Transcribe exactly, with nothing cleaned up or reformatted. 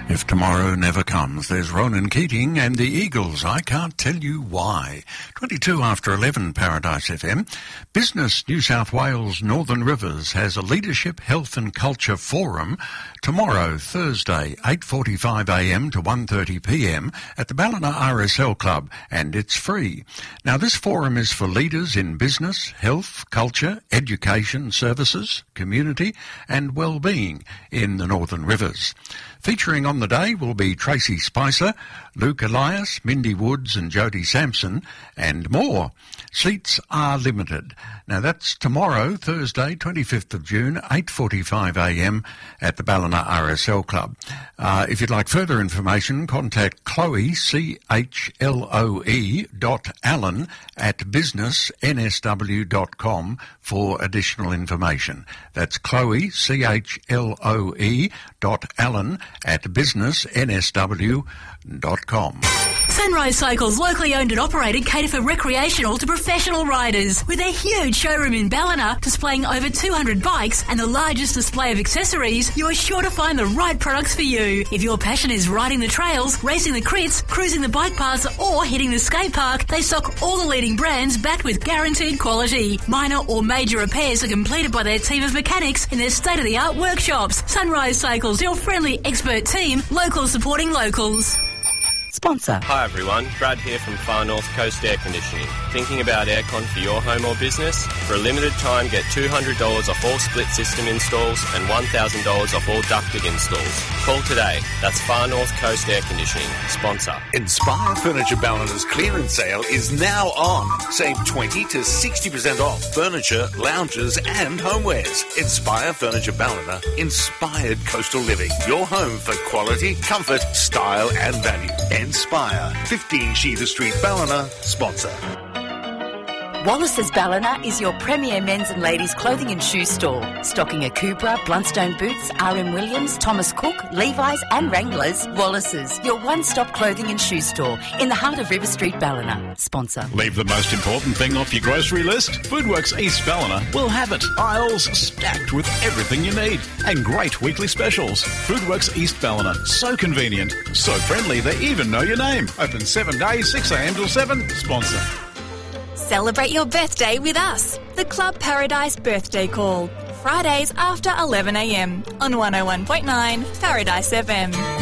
If tomorrow never comes, there's Ronan Keating and the Eagles. I can't tell you why. twenty-two after eleven, Paradise F M. Business New South Wales Northern Rivers has a Leadership, Health and Culture Forum tomorrow, Thursday, eight forty-five a m to one thirty p m at the Ballina R S L Club, and it's free. Now, this forum is for leaders in business, health, culture, education, services, community and well-being in the Northern Rivers. Featuring on the day will be Tracy Spicer, Luke Elias, Mindy Woods and Jodie Sampson, and more. Seats are limited. Now, that's tomorrow, Thursday, twenty-fifth of June, eight forty-five a m at the Ballina R S L Club. Uh, if you'd like further information, contact Chloe, C H L O E dot Allen at business n s w dot com for additional information. That's Chloe, C H L O E dot Allen at business n s w dot com. Sunrise Cycles, locally owned and operated, cater for recreational to professional riders. With their huge showroom in Ballina, displaying over two hundred bikes and the largest display of accessories, you are sure to find the right products for you. If your passion is riding the trails, racing the crits, cruising the bike paths or hitting the skate park, they stock all the leading brands backed with guaranteed quality. Minor or major repairs are completed by their team of mechanics in their state-of-the-art workshops. Sunrise Cycles, your friendly expert team, locals supporting locals. Sponsor. Hi everyone, Brad here from Far North Coast Air Conditioning. Thinking about aircon for your home or business? For a limited time, get two hundred dollars off all split system installs and one thousand dollars off all ducted installs. Call today. That's Far North Coast Air Conditioning. Sponsor. Inspire Furniture Ballina's clearance sale is now on. Save twenty to sixty percent off furniture, lounges and homewares. Inspire Furniture Ballina. Inspired coastal living. Your home for quality, comfort, style and value. Inspire. fifteen Sheether Street, Ballina. Sponsor. Wallace's Ballina is your premier men's and ladies' clothing and shoe store, stocking a Cupra, Blundstone Boots, R M Williams, Thomas Cook, Levi's and Wranglers. Wallace's, your one-stop clothing and shoe store in the heart of River Street, Ballina. Sponsor. Leave the most important thing off your grocery list. Foodworks East Ballina will have it. Aisles stacked with everything you need and great weekly specials. Foodworks East Ballina, so convenient, so friendly they even know your name. Open seven days, six a m till seven. Sponsor. Celebrate your birthday with us. The Club Paradise Birthday Call. Fridays after eleven a m on one oh one point nine Paradise F M.